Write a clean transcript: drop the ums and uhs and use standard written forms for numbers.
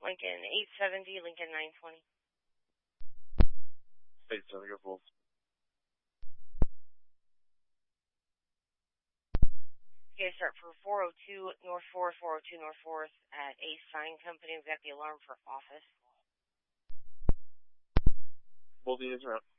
Lincoln 870, Lincoln 920. 870, go full. Okay, start for 402 North 4th, 402 North 4th at Ace Sign Company. We've got the alarm for office. Both units are out.